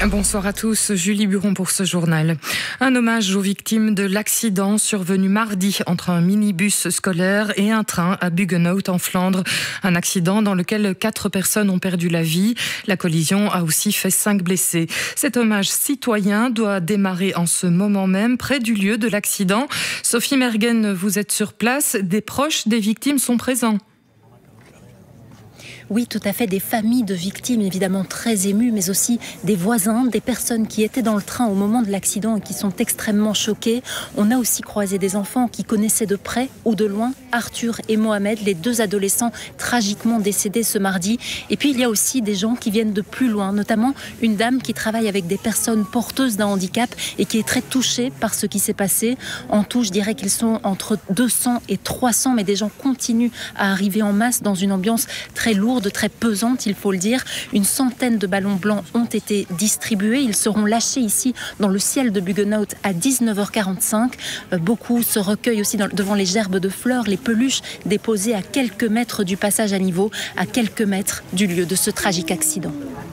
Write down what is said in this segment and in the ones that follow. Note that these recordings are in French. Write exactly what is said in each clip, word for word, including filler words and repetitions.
Bonsoir à tous, Julie Buron pour ce journal. Un hommage aux victimes de l'accident survenu mardi entre un minibus scolaire et un train à Buggenhout en Flandre. Un accident dans lequel quatre personnes ont perdu la vie. La collision a aussi fait cinq blessés. Cet hommage citoyen doit démarrer en ce moment même près du lieu de l'accident. Sophie Mergen, vous êtes sur place. Des proches des victimes sont présents. Oui, tout à fait, des familles de victimes évidemment très émues, mais aussi des voisins, des personnes qui étaient dans le train au moment de l'accident et qui sont extrêmement choquées. On a aussi croisé des enfants qui connaissaient de près ou de loin Arthur et Mohamed, les deux adolescents tragiquement décédés ce mardi. Et puis il y a aussi des gens qui viennent de plus loin, notamment une dame qui travaille avec des personnes porteuses d'un handicap et qui est très touchée par ce qui s'est passé. En tout, je dirais qu'ils sont entre deux cents et trois cents, mais des gens continuent à arriver en masse dans une ambiance très lourde, de très pesante, il faut le dire. Une centaine de ballons blancs ont été distribués. Ils seront lâchés ici dans le ciel de Buggenhout à dix-neuf heures quarante-cinq. Euh, beaucoup se recueillent aussi dans, devant les gerbes de fleurs, les peluches déposées à quelques mètres du passage à niveau, à quelques mètres du lieu de ce tragique accident.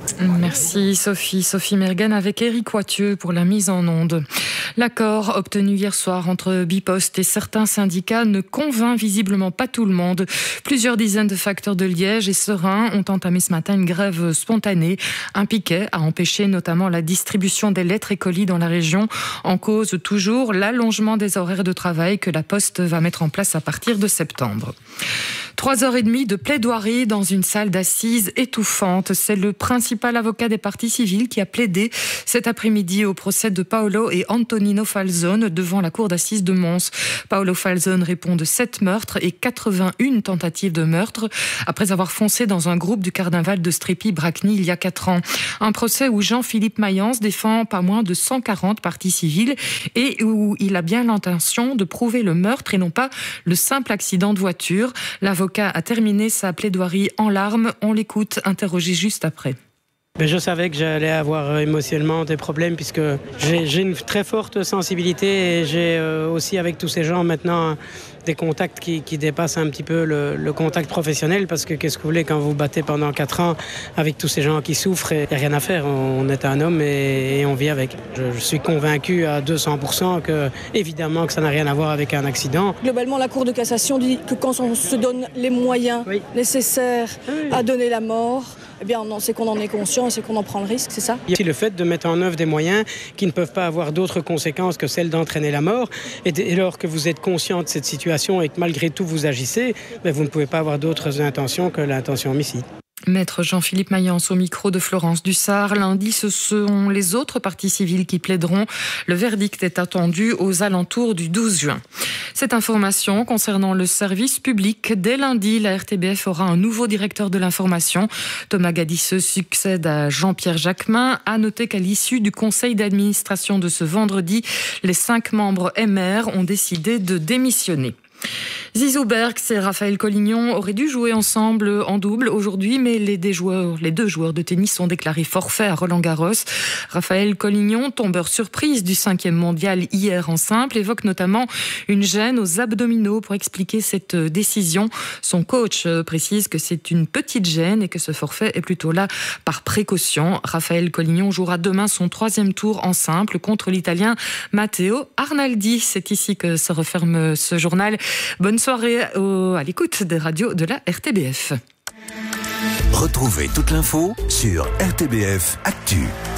Merci Sophie. Sophie Mergen avec Éric Wathieu pour la mise en onde. L'accord obtenu hier soir entre Bipost et certains syndicats ne convainc visiblement pas tout le monde. Plusieurs dizaines de facteurs de Liège et Serein ont entamé ce matin une grève spontanée. Un piquet a empêché notamment la distribution des lettres et colis dans la région. En cause toujours l'allongement des horaires de travail que la Poste va mettre en place à partir de septembre. Trois heures et demie de plaidoirie dans une salle d'assises étouffante. C'est le principal avocat des parties civiles qui a plaidé cet après-midi au procès de Paolo et Antonino Falzone devant la cour d'assises de Mons. Paolo Falzone répond de sept meurtres et quatre-vingt-une tentatives de meurtre après avoir foncé dans un groupe du carnaval de Strépy-Bracny il y a quatre ans. Un procès où Jean-Philippe Mayence défend pas moins de cent quarante parties civiles et où il a bien l'intention de prouver le meurtre et non pas le simple accident de voiture. L'avocat a terminé sa plaidoirie en larmes. On l'écoute, interrogé juste après. Mais je savais que j'allais avoir émotionnellement des problèmes puisque j'ai, j'ai une très forte sensibilité et j'ai euh, aussi avec tous ces gens maintenant des contacts qui, qui dépassent un petit peu le, le contact professionnel parce que qu'est-ce que vous voulez quand vous battez pendant quatre ans avec tous ces gens qui souffrent, il n'y a rien à faire, on est un homme et, et on vit avec. Je, je suis convaincu à deux cents pour cent que évidemment que ça n'a rien à voir avec un accident. Globalement, la Cour de cassation dit que quand on se donne les moyens oui. nécessaires oui. à donner la mort, eh bien, non, c'est qu'on en est conscient et c'est qu'on en prend le risque, c'est ça ? Il y a aussi le fait de mettre en œuvre des moyens qui ne peuvent pas avoir d'autres conséquences que celles d'entraîner la mort. Et dès lors que vous êtes conscient de cette situation et que malgré tout vous agissez, ben vous ne pouvez pas avoir d'autres intentions que l'intention homicide. Maître Jean-Philippe Mayence au micro de Florence Dussard. Lundi, ce sont les autres parties civiles qui plaideront. Le verdict est attendu aux alentours du douze juin. Cette information concernant le service public, dès lundi, la R T B F aura un nouveau directeur de l'information. Thomas Gadisseux succède à Jean-Pierre Jacquemin. À noter qu'à l'issue du conseil d'administration de ce vendredi, les cinq membres M R ont décidé de démissionner. Zizou Bergs et Raphaël Collignon auraient dû jouer ensemble en double aujourd'hui, mais les deux joueurs, les deux joueurs de tennis sont déclarés forfaits à Roland-Garros. Raphaël Collignon, tombeur surprise du cinquième mondial hier en simple, évoque notamment une gêne aux abdominaux pour expliquer cette décision. Son coach précise que c'est une petite gêne et que ce forfait est plutôt là par précaution. Raphaël Collignon jouera demain son troisième tour en simple contre l'Italien Matteo Arnaldi. C'est ici que se referme ce journal. Bonne soirée au, à l'écoute des radios de la R T B F. Retrouvez toute l'info sur R T B F Actu.